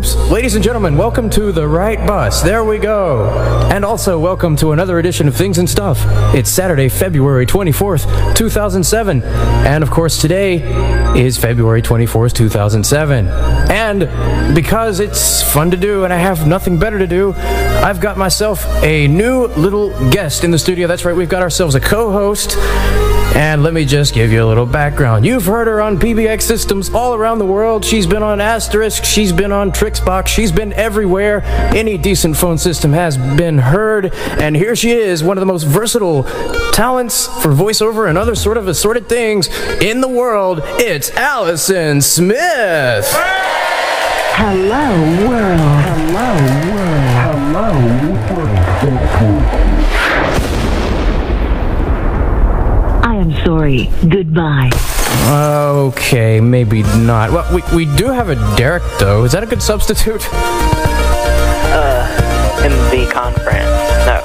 Oops. Ladies and gentlemen, welcome to The Right Bus. There we go. And also welcome to another edition of Things and Stuff. It's Saturday, February 24th, 2007. And of course, today is February 24th, 2007. And because it's fun to do and I have nothing better to do, I've got myself a new little guest in the studio. That's right, we've got ourselves a co-host. And let me just give you a little background. You've heard her on PBX systems all around the world. She's been on Asterisk, she's been on Trixbox, she's been everywhere. Any decent phone system has been heard. And here she is, one of the most versatile talents for voiceover and other sort of assorted things in the world. It's Allison Smith. Hello, world. Hello, world. Hello, world. I am sorry. Goodbye. Okay, maybe not. Well, we do have a Derek, though. Is that a good substitute? In the conference. No.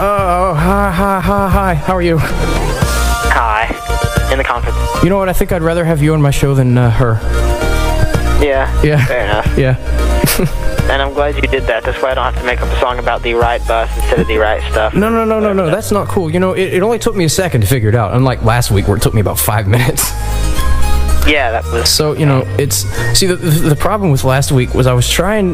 Hi. How are you? Hi. In the conference. You know what? I think I'd rather have you on my show than her. Yeah. Fair enough. Yeah. And I'm glad you did that. That's why I don't have to make up a song about the right bus instead of the right stuff. No. That's not cool. You know, it only took me a second to figure it out. Unlike last week where it took me about 5 minutes. Yeah, that was... So, you know, it's... See, the problem with last week was I was trying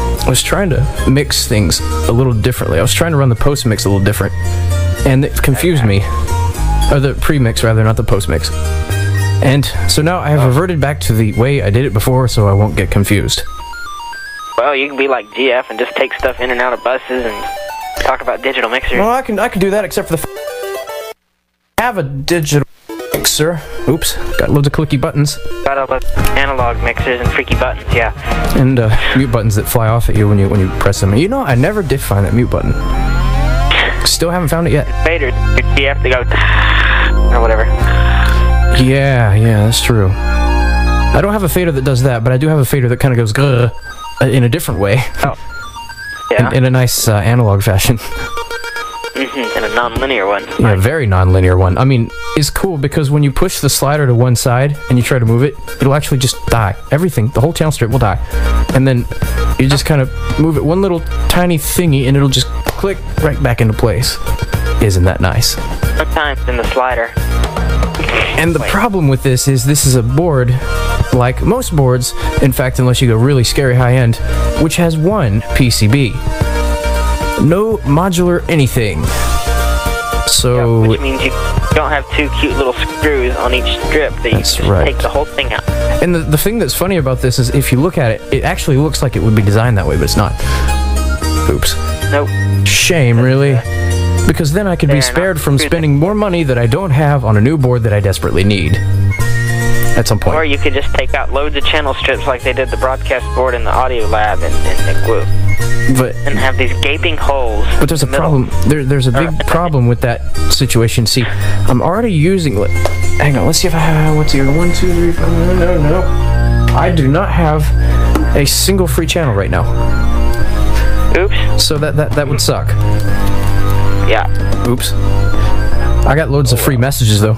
to mix things a little differently. I was trying to run the post-mix a little different. And it confused me. Or the pre-mix, rather, not the post-mix. And so now I have reverted back to the way I did it before so I won't get confused. Well, you can be like GF and just take stuff in and out of buses and talk about digital mixers. Well, I can do that, except for I have a digital mixer. Oops, got loads of clicky buttons. Got all the analog mixers and freaky buttons, yeah. And mute buttons that fly off at you when you press them. You know, I never did find that mute button. Still haven't found it yet. Faders, you have to go or whatever. Yeah, that's true. I don't have a fader that does that, but I do have a fader that kind of goes grrr in a different way. Oh. Yeah? In a nice analog fashion. In a non-linear one. Yeah, a very non-linear one. I mean, it's cool because when you push the slider to one side and you try to move it, it'll actually just die. Everything, the whole channel strip will die. And then you just kind of move it one little tiny thingy and it'll just click right back into place. Isn't that nice? Sometimes in the slider. And the problem with this is a board, like most boards, in fact, unless you go really scary high-end, which has one PCB. No modular anything. So... Yeah, which means you don't have two cute little screws on each strip that you just take the whole thing out. And the thing that's funny about this is if you look at it, it actually looks like it would be designed that way, but it's not. Oops. Nope. Shame, really. Because then I could be spared from spending more money that I don't have on a new board that I desperately need. At some point. Or you could just take out loads of channel strips like they did the broadcast board in the audio lab and glue. And have these gaping holes. But there's a problem. There's a big problem with that situation. See, I'm already using... Hang on, let's see if I have... What's here? 1, 2, 3, 4... No. I do not have a single free channel right now. Oops. So that would suck. Yeah. Oops. I got loads of free messages, though.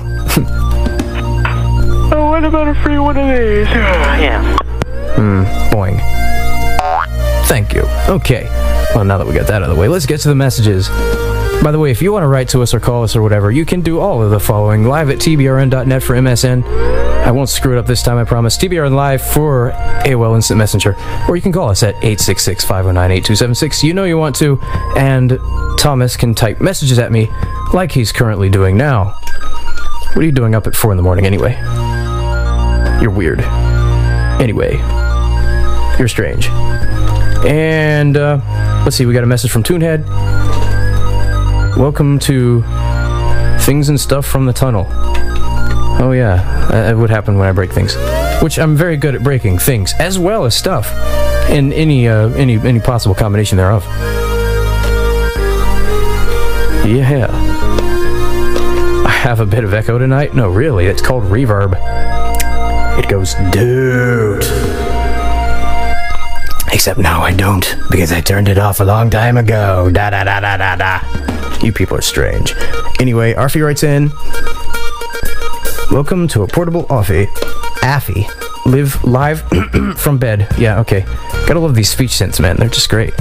Oh, what about a free one of these? Yeah. Boing. Thank you. Okay. Well, now that we got that out of the way, let's get to the messages. By the way, if you want to write to us or call us or whatever, you can do all of the following. Live at tbrn.net for MSN. I won't screw it up this time, I promise. TBRN Live for AOL Instant Messenger. Or you can call us at 866-509-8276. You know you want to. And Thomas can type messages at me like he's currently doing now. What are you doing up at 4 in the morning anyway? You're weird. Anyway. You're strange. And, let's see, we got a message from Toonhead. Welcome to Things and Stuff from the Tunnel. Oh yeah, it would happen when I break things. Which I'm very good at breaking things, as well as stuff. In any possible combination thereof. Yeah. I have a bit of echo tonight? No, really, it's called reverb. It goes, dude. Except now I don't, because I turned it off a long time ago. Da-da-da-da-da-da. You people are strange. Anyway, Arfie writes in, welcome to a portable Affy. Live live from bed. Yeah, okay. Gotta love these speech synths, man. They're just great.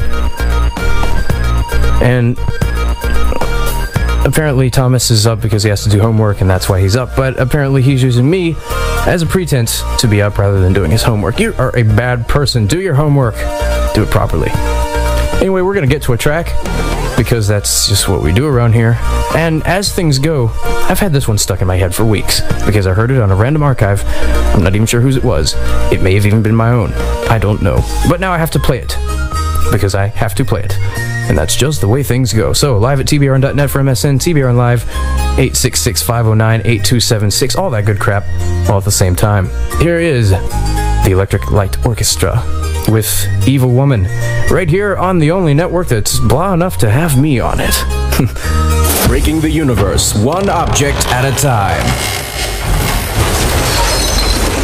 And apparently Thomas is up because he has to do homework, and that's why he's up. But apparently he's using me as a pretense to be up rather than doing his homework. You are a bad person. Do your homework. Do it properly. Anyway, we're gonna get to a track, because that's just what we do around here. And as things go, I've had this one stuck in my head for weeks, because I heard it on a random archive. I'm not even sure whose it was. It may have even been my own. I don't know. But now I have to play it, because I have to play it. And that's just the way things go. So, live at tbrn.net for MSN, TBRN Live, 866-509-8276, all that good crap, all at the same time. Here is the Electric Light Orchestra with Evil Woman, right here on the only network that's blah enough to have me on it. Breaking the universe, one object at a time.